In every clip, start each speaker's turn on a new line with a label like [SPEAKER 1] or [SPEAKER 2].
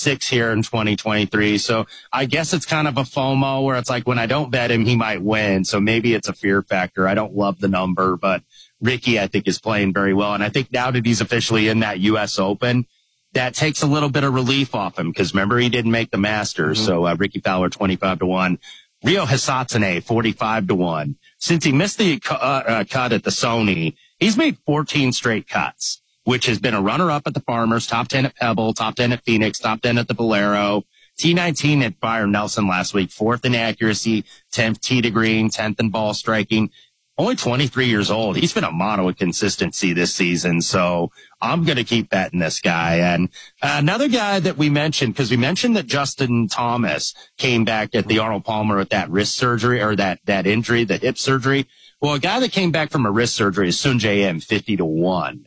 [SPEAKER 1] 6 here in 2023. So I guess it's kind of a FOMO where it's like when I don't bet him, he might win. So maybe it's a fear factor. I don't love the number, but Ricky, I think, is playing very well. And I think now that he's officially in that U.S. Open, that takes a little bit of relief off him because remember, he didn't make the Masters. Mm-hmm. So Ricky Fowler, 25-1. Ryo Hisatsune, 45-1. Since he missed the cut at the Sony, he's made 14 straight cuts, which has been a runner-up at the Farmers, top 10 at Pebble, top 10 at Phoenix, top 10 at the Valero, T19 at Byron Nelson last week, 4th in accuracy, 10th tee to green, 10th in ball striking. Only 23 years old. He's been a model of consistency this season. So I'm going to keep betting this guy. And another guy that we mentioned, because we mentioned that Justin Thomas came back at the Arnold Palmer with that wrist surgery or that injury, the hip surgery. Well, a guy that came back from a wrist surgery is Sun Jae Im, 50-1,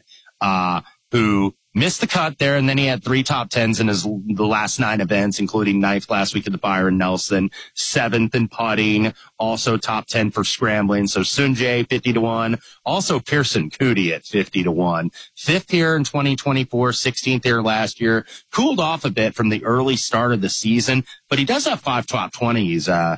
[SPEAKER 1] who missed the cut there, and then he had 3 top 10s in the last 9 events, including 9th last week at the Byron Nelson, 7th in putting, also top 10 for scrambling. So Sun Jae, 50-1. Also Pearson Coody at 50-1. 5th here in 2024, 16th here last year. Cooled off a bit from the early start of the season, but he does have 5 top 20s,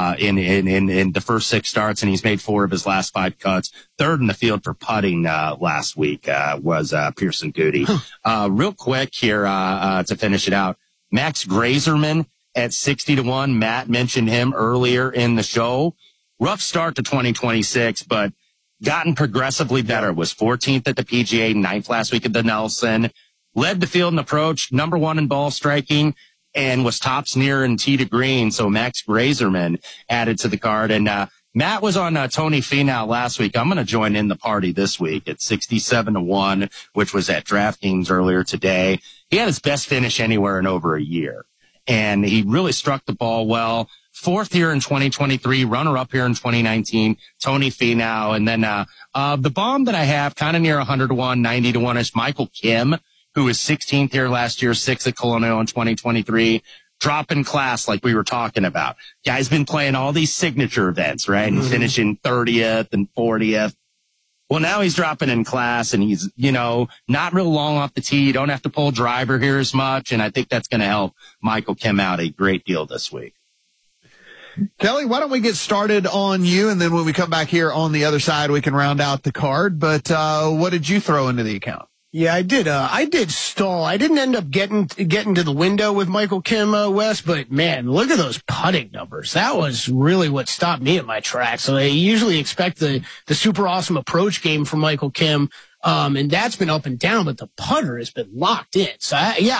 [SPEAKER 1] in the first 6 starts, and he's made 4 of his last 5 cuts. 3rd in the field for putting, last week, was, Pearson Coody. Real quick here, to finish it out. Max Grazerman at 60-1. Matt mentioned him earlier in the show. Rough start to 2026, but gotten progressively better. Was 14th at the PGA, 9th last week at the Nelson. Led the field in approach, number 1 in ball striking, and was tops near in tee to green. So Max Grazerman added to the card. And Matt was on Tony Finau last week. I'm going to join in the party this week at 67-1, which was at DraftKings earlier today. He had his best finish anywhere in over a year. And he really struck the ball well. 4th here in 2023, runner-up here in 2019, Tony Finau. And then the bomb that I have kind of near 100-1, 90-1 is Michael Kim, who was 16th here last year, 6th at Colonial in 2023, drop in class like we were talking about. Guy's been playing all these signature events, right? And finishing 30th and 40th. Well, now he's dropping in class and he's, not real long off the tee. You don't have to pull driver here as much. And I think that's going to help Michael Kim out a great deal this week.
[SPEAKER 2] Kelly, why don't we get started on you? And then when we come back here on the other side, we can round out the card. But what did you throw into the account?
[SPEAKER 3] Yeah, I did stall. I didn't end up getting to the window with Michael Kim, Wes, but man, look at those putting numbers. That was really what stopped me at my tracks. So I usually expect the super awesome approach game from Michael Kim. And that's been up and down, but the putter has been locked in. So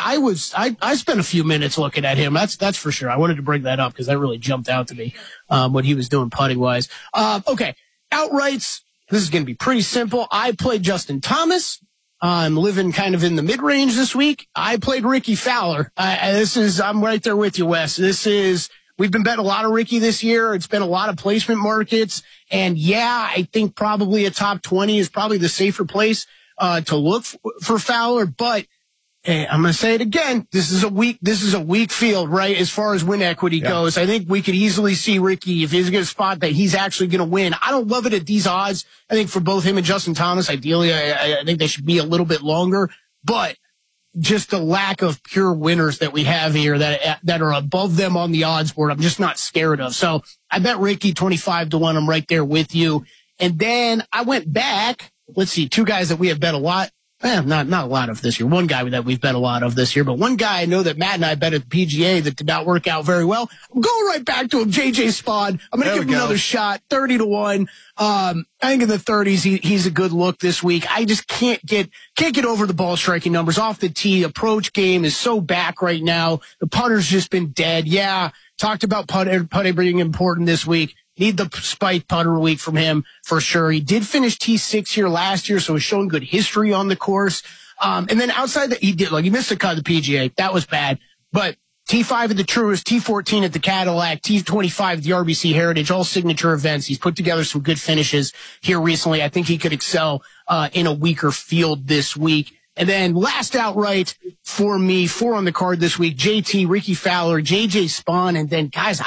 [SPEAKER 3] I spent a few minutes looking at him. That's for sure. I wanted to bring that up because that really jumped out to me, what he was doing putting wise. Okay. Outrights. This is going to be pretty simple. I played Justin Thomas. I'm living kind of in the mid-range this week. I played Ricky Fowler. I'm right there with you, Wes. We've been betting a lot of Ricky this year. It's been a lot of placement markets. And yeah, I think probably a top 20 is probably the safer place, to look for Fowler. But I'm going to say it again. This is a weak field, right? As far as win equity goes. I think we could easily see Ricky, if he's going to spot that he's actually going to win. I don't love it at these odds. I think for both him and Justin Thomas, ideally, I think they should be a little bit longer, but just the lack of pure winners that we have here that are above them on the odds board, I'm just not scared of. So I bet Ricky 25-1. I'm right there with you. And then I went back. Let's see, 2 guys that we have bet a lot. Not a lot of this year. One guy that we've bet a lot of this year, but one guy I know that Matt and I bet at the PGA that did not work out very well. I'm going right back to him, JJ Spaun. I'm going to give him another shot, 30-1. I think in the 30s, he's a good look this week. I just can't get over the ball striking numbers off the tee. Approach game is so back right now. The putter's just been dead. Yeah. Talked about putting being important this week. Need the spike putter week from him for sure. He did finish T6 here last year, so he's showing good history on the course. And then outside that, he missed the cut of the PGA. That was bad. But T5 at the Truist, T14 at the Cadillac, T25 at the RBC Heritage, all signature events. He's put together some good finishes here recently. I think he could excel in a weaker field this week. And then last outright for me, 4 on the card this week, JT, Ricky Fowler, JJ Spaun. And then, guys,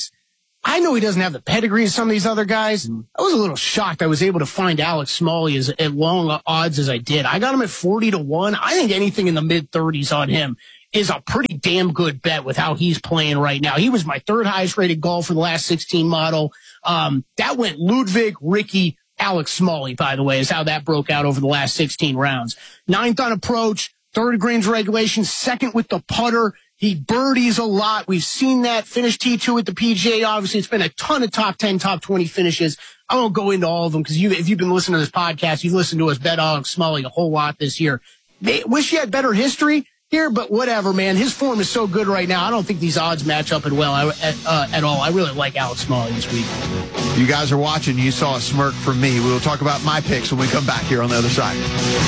[SPEAKER 3] I know he doesn't have the pedigree of some of these other guys. I was a little shocked I was able to find Alex Smalley at long odds as I did. I got him at 40-1. I think anything in the mid-30s on him is a pretty damn good bet with how he's playing right now. He was my third highest rated golfer the last 16 model. That went Ludwig, Ricky, Alex Smalley, by the way, is how that broke out over the last 16 rounds. 9th on approach, 3rd of greens regulation, 2nd with the putter. He birdies a lot. We've seen that. Finished T2 at the PGA. Obviously, it's been a ton of top 10, top 20 finishes. I won't go into all of them because if you've been listening to this podcast, you've listened to us bet Alex Smalley a whole lot this year. Wish he had better history here, but whatever, man. His form is so good right now. I don't think these odds match up at all. I really like Alex Smalley this week.
[SPEAKER 2] You guys are watching. You saw a smirk from me. We will talk about my picks when we come back here on the other side.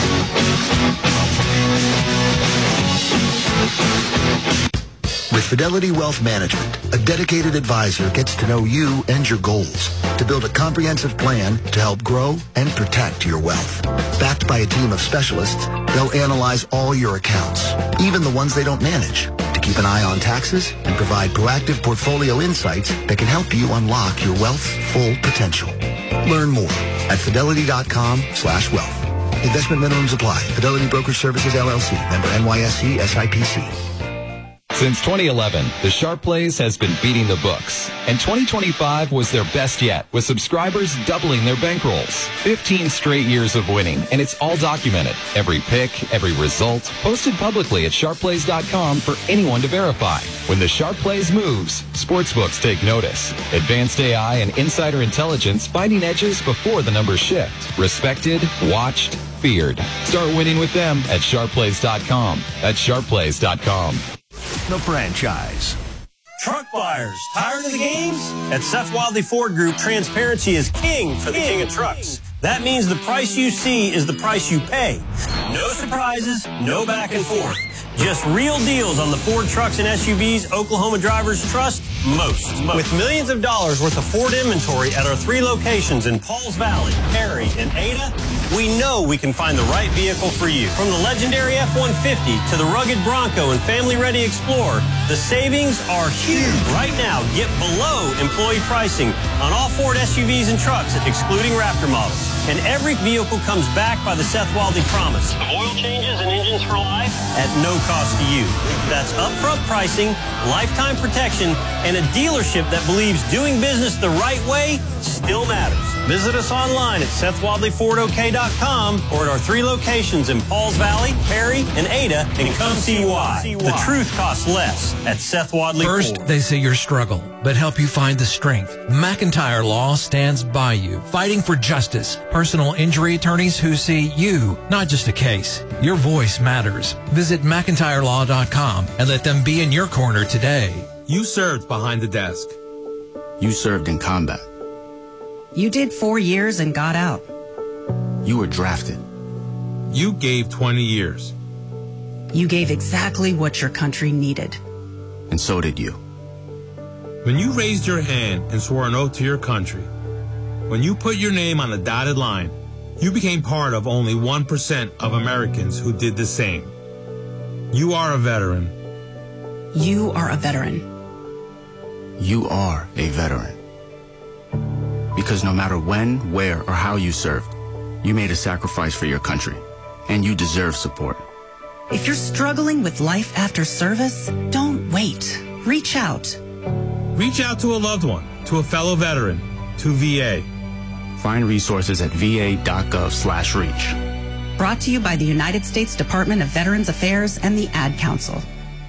[SPEAKER 4] With Fidelity Wealth Management, a dedicated advisor gets to know you and your goals to build a comprehensive plan to help grow and protect your wealth. Backed by a team of specialists, they'll analyze all your accounts, even the ones they don't manage, to keep an eye on taxes and provide proactive portfolio insights that can help you unlock your wealth's full potential. Learn more at fidelity.com/wealth. Investment minimums apply. Fidelity Brokerage Services, LLC. Member NYSE, SIPC.
[SPEAKER 5] Since 2011, the Sharp Plays has been beating the books, and 2025 was their best yet, with subscribers doubling their bankrolls. 15 straight years of winning, and it's all documented. Every pick, every result, posted publicly at sharpplays.com for anyone to verify. When the Sharp Plays moves, sportsbooks take notice. Advanced AI and insider intelligence finding edges before the numbers shift. Respected, watched, feared. Start winning with them at sharpplays.com. That's sharpplays.com.
[SPEAKER 6] The franchise.
[SPEAKER 7] Truck buyers, tired of the games? At Seth Wadley Ford Group, transparency is king for the king of trucks. That means the price you see is the price you pay. No surprises, no back and forth. Just real deals on the Ford trucks and SUVs Oklahoma drivers trust most. With millions of dollars worth of Ford inventory at our 3 locations in Pauls Valley, Perry, and Ada, we know we can find the right vehicle for you. From the legendary F-150 to the rugged Bronco and family-ready Explorer, the savings are huge. Right now, get below employee pricing on all Ford SUVs and trucks, excluding Raptor models. And every vehicle comes back by the Seth Wadley promise of oil changes and engines for life at no cost to you. That's upfront pricing, lifetime protection, and a dealership that believes doing business the right way still matters. Visit us online at SethWadleyFordOK.com or at our 3 locations in Pauls Valley, Perry, and Ada, and come see why. The truth costs less at Seth Wadley Ford.
[SPEAKER 8] First, they say your struggle, but help you find the strength. McIntyre Law stands by you, fighting for justice. Personal injury attorneys who see you, not just a case. Your voice matters. Visit McIntyreLaw.com and let them be in your corner today.
[SPEAKER 9] You served behind the desk.
[SPEAKER 10] You served in combat.
[SPEAKER 11] You did 4 years and got out.
[SPEAKER 10] You were drafted.
[SPEAKER 9] You gave 20 years.
[SPEAKER 11] You gave exactly what your country needed.
[SPEAKER 10] And so did you.
[SPEAKER 9] When you raised your hand and swore an oath to your country, when you put your name on a dotted line, you became part of only 1% of Americans who did the same. You are a veteran.
[SPEAKER 11] You are a veteran.
[SPEAKER 10] You are a veteran. Because no matter when, where, or how you served, you made a sacrifice for your country, and you deserve support.
[SPEAKER 11] If you're struggling with life after service, don't wait. Reach out.
[SPEAKER 9] Reach out to a loved one, to a fellow veteran, to VA.
[SPEAKER 10] Find resources at va.gov/reach.
[SPEAKER 11] Brought to you by the United States Department of Veterans Affairs and the Ad Council.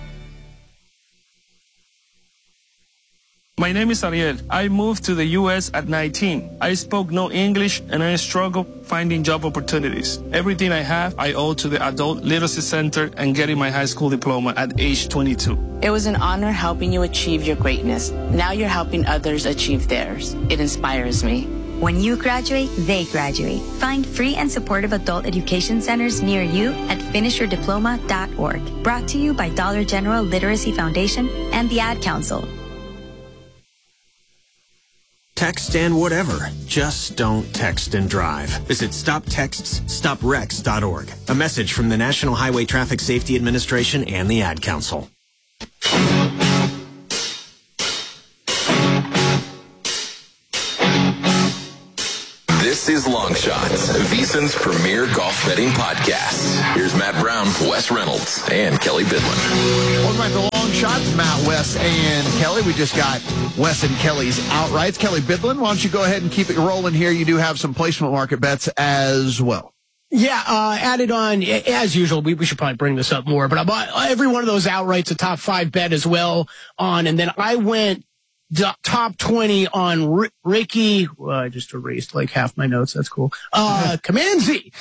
[SPEAKER 12] My name is Ariel. I moved to the U.S. at 19. I spoke no English and I struggled finding job opportunities. Everything I have, I owe to the Adult Literacy Center and getting my high school diploma at age 22.
[SPEAKER 13] It was an honor helping you achieve your greatness. Now you're helping others achieve theirs. It inspires me.
[SPEAKER 14] When you graduate, they graduate. Find free and supportive adult education centers near you at finishyourdiploma.org. Brought to you by Dollar General Literacy Foundation and the Ad Council.
[SPEAKER 7] Text and whatever. Just don't text and drive. Visit StopTextsStopWrecks.org. A message from the National Highway Traffic Safety Administration and the Ad Council.
[SPEAKER 15] This is Long Shots VSiN's premier golf betting podcast. Here's Matt Brown, Wes Reynolds, and Kelly Bidlin.
[SPEAKER 2] Welcome back to Long Shots. Matt, Wes, and Kelly. We just got Wes and Kelly's outrights. Kelly Bidlin, why don't you go ahead and keep it rolling here? You do have some placement market bets as well.
[SPEAKER 3] Yeah, added on, as usual, we should probably bring this up more, but I bought every one of those outrights, a top 5 bet as well on, and then I went top 20 on Ricky. I just erased like half my notes. That's cool. Command Z.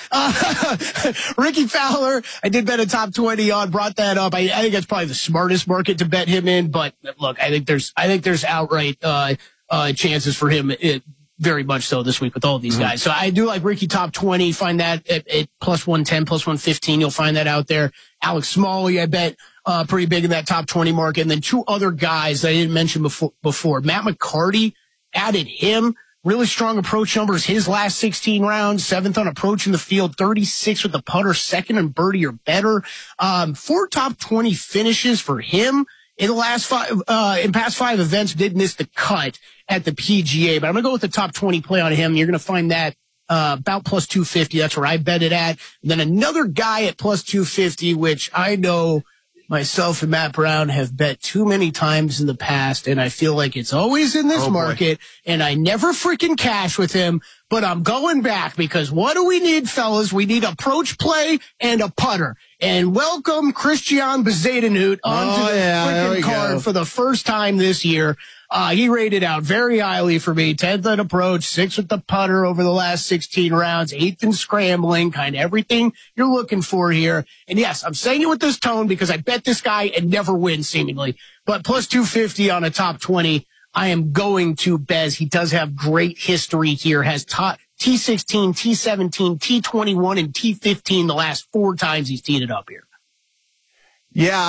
[SPEAKER 3] Ricky Fowler. I did bet a top 20 on, brought that up. I think that's probably the smartest market to bet him in, but look, I think there's outright, chances for him. Very much so this week with all of these guys. So I do like Ricky top 20. Find that at plus 110, plus 115. You'll find that out there. Alex Smalley, I bet, pretty big in that top 20 market. And then 2 other guys that I didn't mention before. Matt McCarty, added him. Really strong approach numbers. His last 16 rounds, 7th on approach in the field, 36 with the putter, 2nd in birdie or better. 4 top 20 finishes for him. In the last 5, in past 5 events, did miss the cut at the PGA, but I'm going to go with the top 20 play on him. You're going to find that, about plus 250. That's where I bet it at. And then another guy at plus 250, which I know myself and Matt Brown have bet too many times in the past, and I feel like it's always in this market, and I never freaking cash with him, but I'm going back because what do we need, fellas? We need approach play and a putter. And welcome Christian Bezuidenhout onto the freaking card for the first time this year. He rated out very highly for me. 10th on approach, 6th with the putter over the last 16 rounds, 8th in scrambling, kind of everything you're looking for here. And yes, I'm saying it with this tone because I bet this guy and never wins seemingly. But plus 250 on a top 20, I am going to Bez. He does have great history here, has top T16, T17, T21, and T15 the last 4 times he's teed it up here.
[SPEAKER 2] Yeah,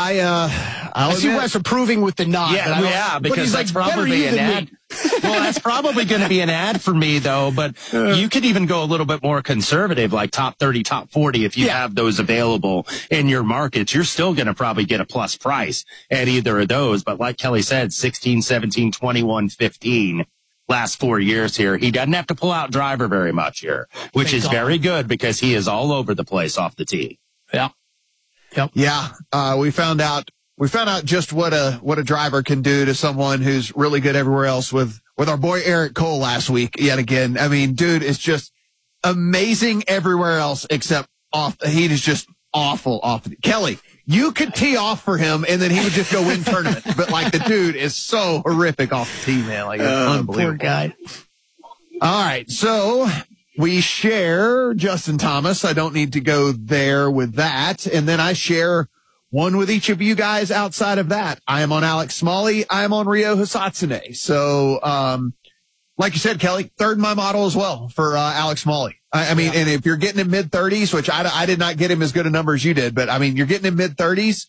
[SPEAKER 3] I see Wes approving with the nod.
[SPEAKER 1] Yeah, because that's probably an ad. Well, that's probably going to be an ad for me, though. But you could even go a little bit more conservative, like top 30, top 40. If you have those available in your markets, you're still going to probably get a plus price at either of those. But like Kelly said, 16, 17, 21, 15. Last 4 years here. He doesn't have to pull out driver very much here, which is very good because he is all over the place off the tee.
[SPEAKER 3] Yeah.
[SPEAKER 2] Yep. Yeah. We found out just what a driver can do to someone who's really good everywhere else with our boy Eric Cole last week yet again. I mean, dude is just amazing everywhere else except off. He is just awful off the Kelly. You could tee off for him and then he would just go win tournament. But like the dude is so horrific off the tee, man. Like it's unbelievable.
[SPEAKER 3] Poor guy.
[SPEAKER 2] All right. So we share Justin Thomas. I don't need to go there with that. And then I share one with each of you guys outside of that. I am on Alex Smalley. I am on Ryo Hisatsune. So, like you said, Kelly, 3rd in my model as well for Alex Smalley. I mean, and if you're getting in mid-30s, which I did not get him as good a number as you did, but I mean, you're getting in mid-30s.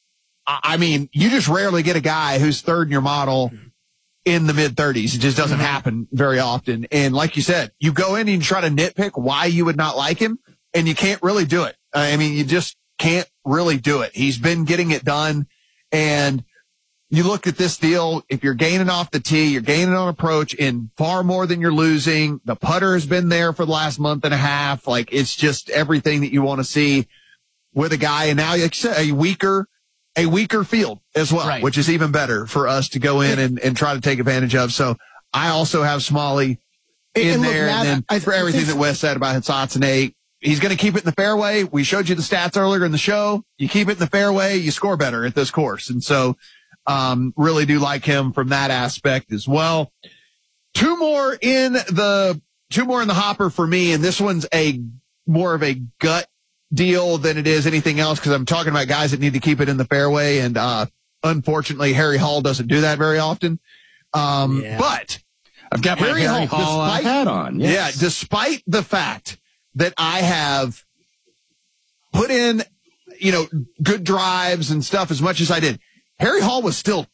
[SPEAKER 2] I mean, you just rarely get a guy who's 3rd in your model in the mid-30s. It just doesn't happen very often. And like you said, you go in and you try to nitpick why you would not like him, and you can't really do it. I mean, you just can't really do it. He's been getting it done, and you look at this deal, if you're gaining off the tee, you're gaining on approach in far more than you're losing. The putter has been there for the last month and a half. Like, it's just everything that you want to see with a guy. And now, like you said, a weaker field as well, which is even better for us to go in and try to take advantage of. So I also have Smalley in there. And then for everything that Wes said about Hisatsune, he's going to keep it in the fairway. We showed you the stats earlier in the show. You keep it in the fairway, you score better at this course. And so, really do like him from that aspect as well. Two more in the hopper for me. And this one's more of a gut deal than it is anything else, because I'm talking about guys that need to keep it in the fairway. And, unfortunately, Harry Hall doesn't do that very often. But
[SPEAKER 1] I've got my Harry Hall hat on. Yes.
[SPEAKER 2] Yeah. Despite the fact that I have put in, good drives and stuff as much as I did, Harry Hall was still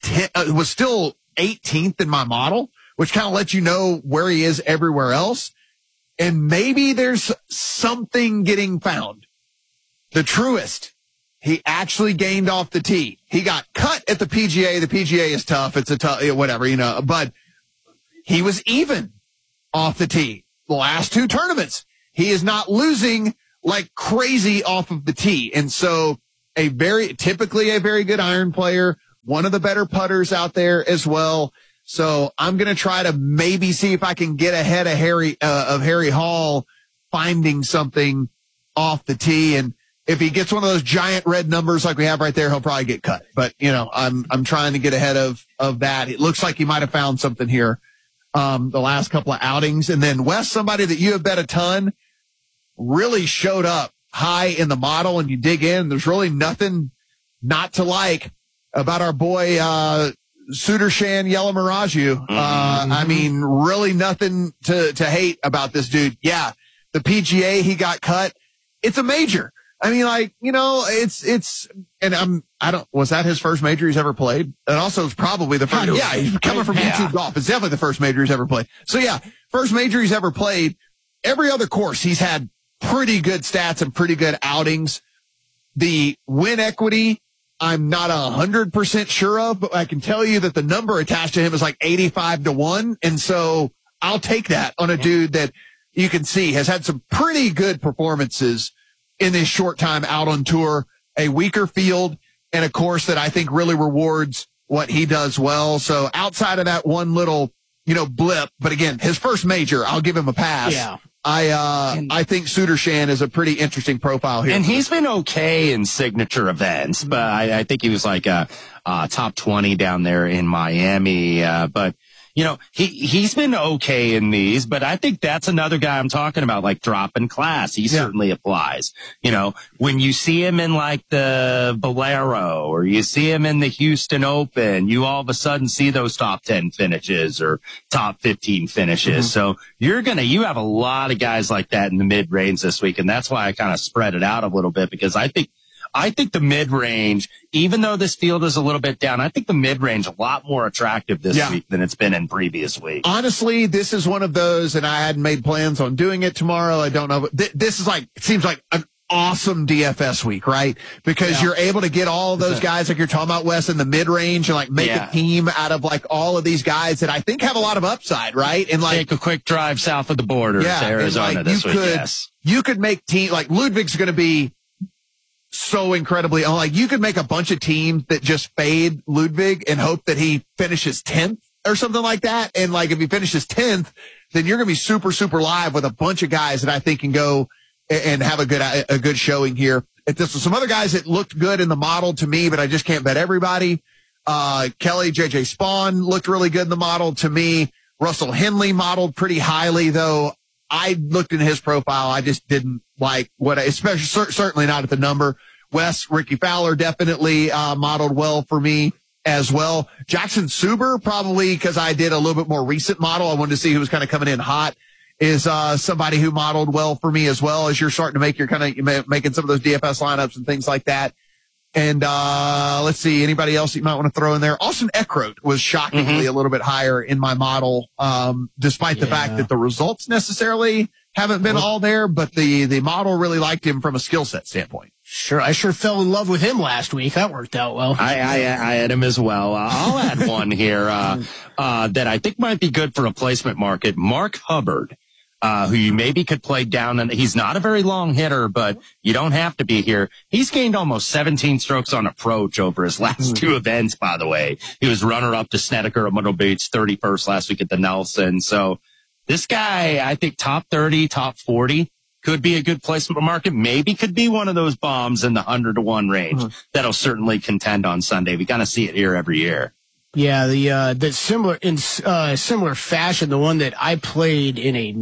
[SPEAKER 2] 18th in my model, which kind of lets you know where he is everywhere else. And maybe there's something getting found. The Truist, he actually gained off the tee. He got cut at the PGA. The PGA is tough. It's a tough, whatever, but he was even off the tee the last 2 tournaments. he is not losing like crazy off of the tee. And so typically a very good iron player, one of the better putters out there as well. So I'm going to try to maybe see if I can get ahead of Harry Hall finding something off the tee. And if he gets one of those giant red numbers like we have right there, he'll probably get cut. But, I'm trying to get ahead of that. It looks like he might have found something here, the last couple of outings. And then Wes, somebody that you have bet a ton, really showed up high in the model, and you dig in. There's really nothing not to like about our boy, Sudarshan Yalamaraju. I mean, really nothing to hate about this dude. Yeah. The PGA, he got cut. It's a major. I mean, was that his first major he's ever played? And also it's probably the first. Yeah. He's coming from YouTube Golf. It's definitely the first major he's ever played. So yeah, first major he's ever played. Every other course, he's had pretty good stats and pretty good outings. The win equity, I'm not 100% sure of, but I can tell you that the number attached to him is like 85-1. And so I'll take that on a dude that you can see has had some pretty good performances in this short time out on tour, a weaker field, and a course that I think really rewards what he does well. So outside of that one little, blip, but again, his first major, I'll give him a pass.
[SPEAKER 3] Yeah.
[SPEAKER 2] I think Sudarshan is a pretty interesting profile here.
[SPEAKER 1] And he's been okay in signature events, but I think he was like a top 20 down there in Miami. But he's been okay in these, but I think that's another guy I'm talking about, like dropping class. He certainly applies. When you see him in like the Bolero or you see him in the Houston Open, you all of a sudden see those top 10 finishes or top 15 finishes. So you have a lot of guys like that in the mid range this week. And that's why I kind of spread it out a little bit, because I think the mid-range, even though this field is a little bit down, I think the mid-range a lot more attractive this week than it's been in previous weeks.
[SPEAKER 2] Honestly, this is one of those, and I hadn't made plans on doing it tomorrow. I don't know, but this is it seems like an awesome DFS week, right? Because you're able to get all of those guys like you're talking about, Wes, in the mid-range and make a team out of like all of these guys that I think have a lot of upside, right? And
[SPEAKER 1] take a quick drive south of the border to Arizona this week.
[SPEAKER 2] You could make teams like Ludwig's going to be so incredibly, you could make a bunch of teams that just fade Ludwig and hope that he finishes 10th or something like that. And if he finishes 10th, then you're going to be super, super live with a bunch of guys that I think can go and have a good showing here. If this was some other guys that looked good in the model to me, but I just can't bet everybody. Kelly, JJ Spawn looked really good in the model to me. Russell Henley modeled pretty highly, though. I looked into his profile. I just didn't like certainly not at the number. Ricky Fowler definitely modeled well for me as well. Jackson Suber, probably because I did a little bit more recent model. I wanted to see who was kind of coming in hot, is somebody who modeled well for me as well, as you're starting to make your making some of those DFS lineups and things like that. And let's see, anybody else you might want to throw in there? Austin Eckroat was shockingly a little bit higher in my model, despite the fact that the results necessarily haven't been all there, but the model really liked him from a skill set standpoint.
[SPEAKER 3] Sure, I sure fell in love with him last week. That worked out well.
[SPEAKER 1] I had him as well. I'll add one here that I think might be good for a placement market. Mark Hubbard. Who you maybe could play down, and he's not a very long hitter, but you don't have to be here. He's gained almost 17 strokes on approach over his last two events, by the way. He was runner-up to Snedeker at Myrtle Beach, 31st last week at the Nelson. So this guy, I think top 30, top 40 could be a good placement market. Maybe could be one of those bombs in the 100-1 range that'll certainly contend on Sunday. We kind of see it here every year.
[SPEAKER 3] Yeah, the similar fashion, the one that I played in a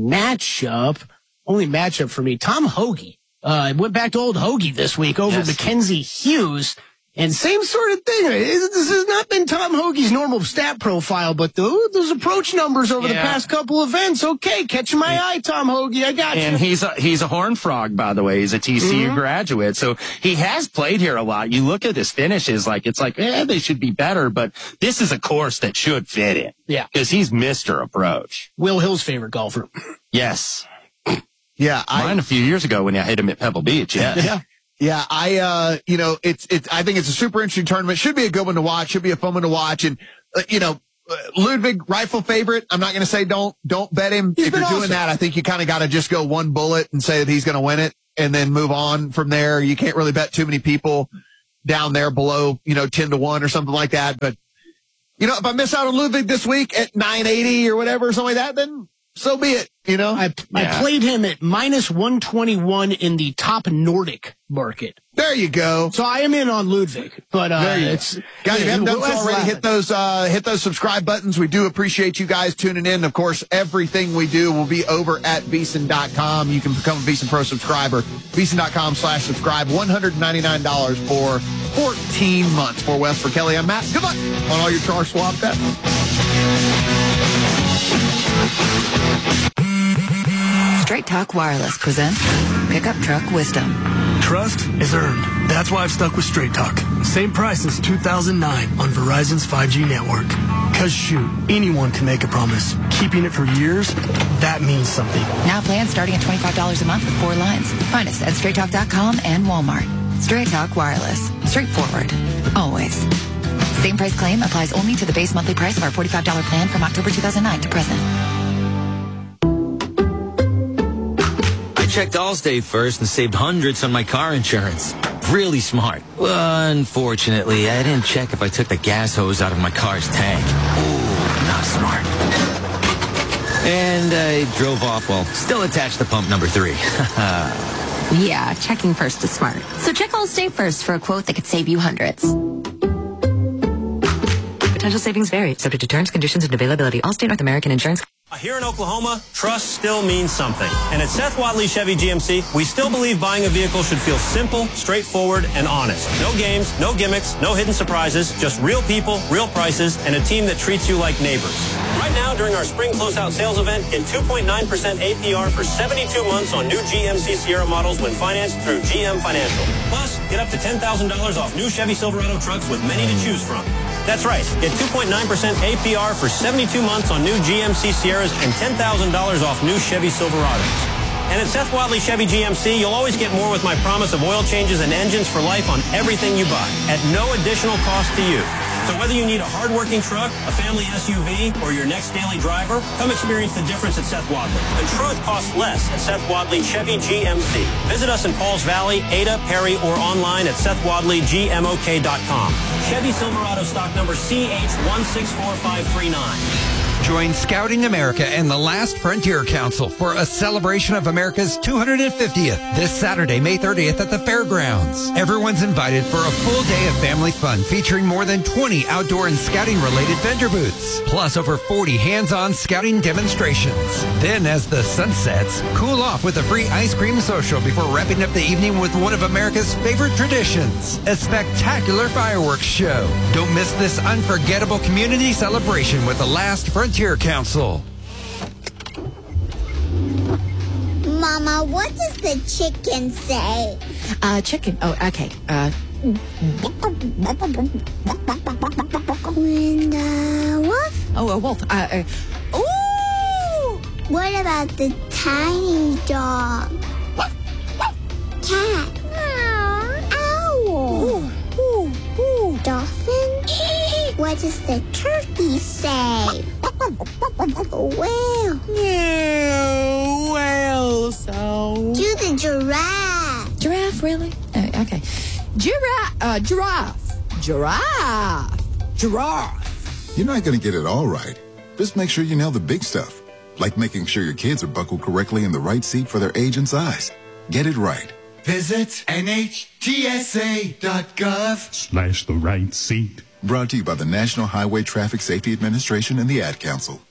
[SPEAKER 3] only matchup for me, Tom Hoagie. Went back to old Hoagie this week over Mackenzie Hughes. And same sort of thing. This has not been Tom Hoagie's normal stat profile, but those approach numbers over the past couple events. Okay, catching my eye, Tom Hoagie. I got you.
[SPEAKER 1] And he's a Horned Frog, by the way. He's a TCU graduate, so he has played here a lot. You look at his finishes, they should be better, but this is a course that should fit in.
[SPEAKER 3] Yeah,
[SPEAKER 1] because he's Mr. Approach.
[SPEAKER 3] Will Hill's favorite golfer.
[SPEAKER 1] Yes.
[SPEAKER 2] Yeah,
[SPEAKER 1] mine a few years ago when I hit him at Pebble Beach.
[SPEAKER 2] Yeah. Yeah, I think it's a super interesting tournament. Should be a good one to watch. Should be a fun one to watch. And, Ludwig, rightful favorite. I'm not going to say don't bet him. If you're doing that, I think you kind of got to just go one bullet and say that he's going to win it and then move on from there. You can't really bet too many people down there below, 10-1 or something like that. But, if I miss out on Ludwig this week at 980 or whatever, something like that, then so be it.
[SPEAKER 3] I played him at -121 in the top Nordic market.
[SPEAKER 2] There you go.
[SPEAKER 3] So I am in on Ludwig, but
[SPEAKER 2] guys, if you haven't done so already, hit those subscribe buttons. We do appreciate you guys tuning in. Of course, everything we do will be over at VEASAN.com. You can become a VEASAN Pro subscriber. VEASAN.com/subscribe. $199 for 14 months. For Wes, for Kelly, I'm Matt. Good luck on all your car swap bets.
[SPEAKER 16] Straight Talk Wireless presents Pickup Truck Wisdom.
[SPEAKER 17] Trust is earned. That's why I've stuck with Straight Talk. Same price since 2009 on Verizon's 5G network. Because shoot, anyone can make a promise. Keeping it for years, that means something.
[SPEAKER 16] Now plans starting at $25 a month with 4 lines. Find us at StraightTalk.com and Walmart. Straight Talk Wireless. Straightforward. Always. Same price claim applies only to the base monthly price of our $45 plan from October 2009 to present.
[SPEAKER 18] I checked Allstate first and saved hundreds on my car insurance. Really smart. Unfortunately, I didn't check if I took the gas hose out of my car's tank. Ooh, not smart. And I drove off while still attached to pump number 3.
[SPEAKER 19] Yeah, checking first is smart. So check Allstate first for a quote that could save you hundreds.
[SPEAKER 16] Potential savings vary, subject to terms, conditions, and availability. Allstate North American Insurance.
[SPEAKER 7] Here in Oklahoma, trust still means something. And at Seth Wadley Chevy GMC, we still believe buying a vehicle should feel simple, straightforward, and honest. No games, no gimmicks, no hidden surprises, just real people, real prices, and a team that treats you like neighbors. Right now, during our spring closeout sales event, get 2.9% APR for 72 months on new GMC Sierra models when financed through GM Financial. Plus, get up to $10,000 off new Chevy Silverado trucks with many to choose from. That's right. Get 2.9% APR for 72 months on new GMC Sierras and $10,000 off new Chevy Silverados. And at Seth Wadley Chevy GMC, you'll always get more with my promise of oil changes and engines for life on everything you buy at no additional cost to you. So whether you need a hard-working truck, a family SUV, or your next daily driver, come experience the difference at Seth Wadley. The truth costs less at Seth Wadley Chevy GMC. Visit us in Pauls Valley, Ada, Perry, or online at SethWadleyGMOK.com. Chevy Silverado stock number CH164539.
[SPEAKER 20] Join Scouting America and the Last Frontier Council for a celebration of America's 250th this Saturday, May 30th at the fairgrounds. Everyone's invited for a full day of family fun featuring more than 20 outdoor and scouting-related vendor booths, plus over 40 hands-on scouting demonstrations. Then, as the sun sets, cool off with a free ice cream social before wrapping up the evening with one of America's favorite traditions, a spectacular fireworks show. Don't miss this unforgettable community celebration with the Last Frontier Council.
[SPEAKER 21] Mama, what does the chicken say?
[SPEAKER 16] Chicken. Oh, okay.
[SPEAKER 21] When the wolf?
[SPEAKER 16] Oh, a wolf.
[SPEAKER 21] Ooh! What about the tiny dog? Cat. Owl. Dolphin? What does the turkey say? Whale.
[SPEAKER 16] Whale sound.
[SPEAKER 21] Do the giraffe.
[SPEAKER 16] Giraffe, really? Okay. Giraffe.
[SPEAKER 22] You're not going to get it all right. Just make sure you nail the big stuff, like making sure your kids are buckled correctly in the right seat for their age and size. Get it right.
[SPEAKER 23] Visit NHTSA.gov/the right seat.
[SPEAKER 22] Brought to you by the National Highway Traffic Safety Administration and the Ad Council.